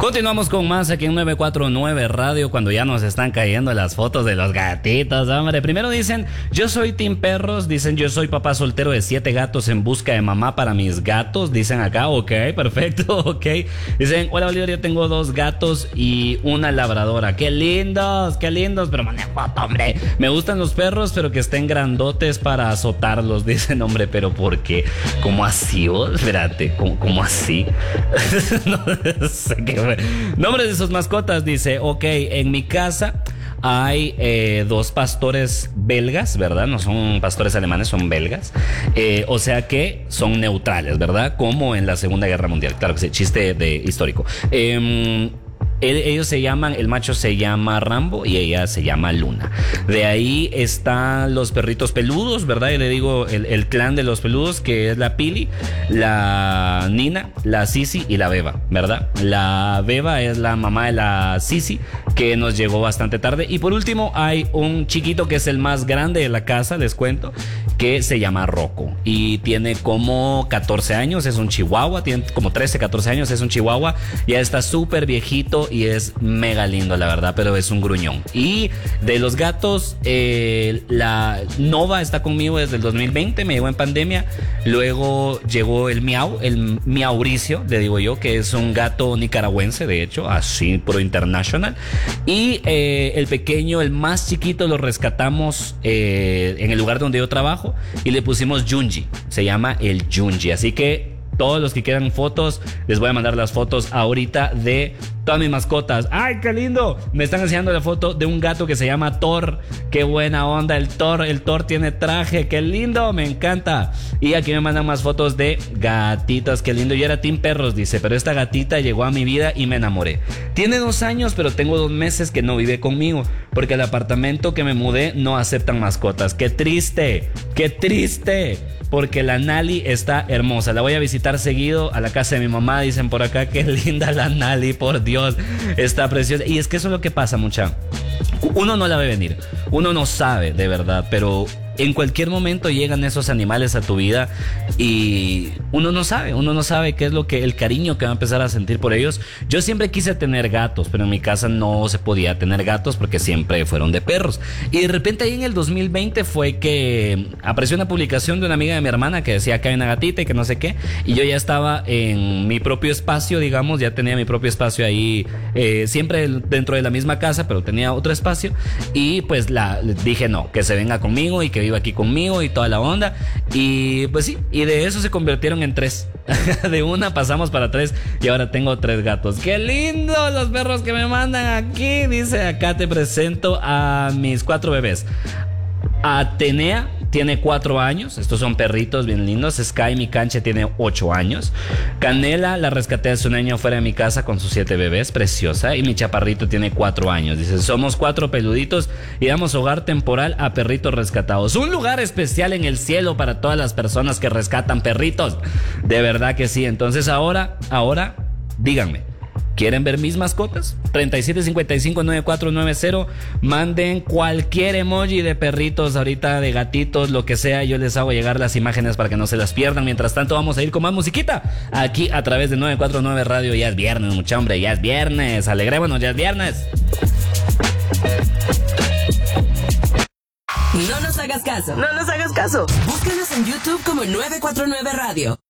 Continuamos con más aquí en 949 Radio, cuando ya nos están cayendo las fotos de los gatitos, hombre. Primero dicen, yo soy team perros. Dicen, yo soy papá soltero de 7 gatos en busca de mamá para mis gatos. Dicen acá, ok, perfecto, ok. Dicen, hola Oliver, yo tengo 2 gatos y una labradora. Qué lindos, pero mande foto, hombre. Me gustan los perros, pero que estén grandotes para azotarlos. Dicen, hombre, pero ¿por qué? ¿Cómo así? Oh, espérate, ¿cómo así? No sé qué. Nombres de sus mascotas, dice, ok, en mi casa hay 2 pastores belgas, ¿verdad? No son pastores alemanes, son belgas. O sea que son neutrales, ¿verdad? Como en la Segunda Guerra Mundial. Claro que sí, chiste histórico. Ellos se llaman, el macho se llama Rambo y ella se llama Luna. De ahí están los perritos peludos, ¿verdad? Yo le digo el clan de los peludos, que es la Pili, la Nina, la Sisi y la Beba, ¿verdad? La Beba es la mamá de la Sisi, que nos llegó bastante tarde. Y por último hay un chiquito que es el más grande de la casa, les cuento, que se llama Rocco y tiene como 14 años, es un chihuahua, tiene como 13, 14 años, es un chihuahua, ya está súper viejito y es mega lindo, la verdad, pero es un gruñón. Y de los gatos, la Nova está conmigo desde el 2020, me llegó en pandemia. Luego llegó el Miauricio, le digo yo, que es un gato nicaragüense, de hecho, así pro international. Y el pequeño, el más chiquito, lo rescatamos en el lugar donde yo trabajo y le pusimos Junji, se llama el Junji. Así que todos los que quieran fotos, les voy a mandar las fotos ahorita de todas mis mascotas. ¡Ay, qué lindo! Me están enseñando la foto de un gato que se llama Thor. ¡Qué buena onda! El Thor tiene traje. ¡Qué lindo! Me encanta. Y aquí me mandan más fotos de gatitas. ¡Qué lindo! Yo era team perros, dice, pero esta gatita llegó a mi vida y me enamoré. Tiene 2 años, pero tengo 2 meses que no vive conmigo, porque el apartamento que me mudé no aceptan mascotas. ¡Qué triste! ¡Qué triste! Porque la Nali está hermosa. La voy a visitar seguido a la casa de mi mamá. Dicen por acá, qué linda la Nali, por Dios. Está preciosa. Y es que eso es lo que pasa, mucha. Uno no la ve venir. Uno no sabe, de verdad. Pero en cualquier momento llegan esos animales a tu vida y uno no sabe qué es lo que, el cariño que va a empezar a sentir por ellos. Yo siempre quise tener gatos, pero en mi casa no se podía tener gatos porque siempre fueron de perros. Y de repente ahí en el 2020 fue que apareció una publicación de una amiga de mi hermana que decía que hay una gatita y que no sé qué, y yo ya estaba en mi propio espacio, digamos, ya tenía mi propio espacio ahí, siempre dentro de la misma casa, pero tenía otro espacio, y pues dije no, que se venga conmigo y que viva aquí conmigo y toda la onda. Y pues sí, y de eso se convirtieron en 3. De una pasamos para 3 y ahora tengo 3 gatos. ¡Qué lindo los perros que me mandan aquí! Dice, acá te presento a mis 4 bebés. Atenea tiene 4 años. Estos son perritos bien lindos. Sky, mi canche, tiene 8 años. Canela la rescaté hace un año fuera de mi casa con sus 7 bebés, preciosa. Y mi chaparrito tiene 4 años. Dice, somos 4 peluditos y damos hogar temporal a perritos rescatados. Un lugar especial en el cielo para todas las personas que rescatan perritos. De verdad que sí. Entonces ahora, díganme, ¿quieren ver mis mascotas? 37559490. Manden cualquier emoji de perritos, ahorita de gatitos, lo que sea. Yo les hago llegar las imágenes para que no se las pierdan. Mientras tanto, vamos a ir con más musiquita aquí a través de 949 Radio. Ya es viernes, mucha hombre, ya es viernes. Alegrémonos, ya es viernes. No nos hagas caso. No nos hagas caso. Búscanos en YouTube como 949 Radio.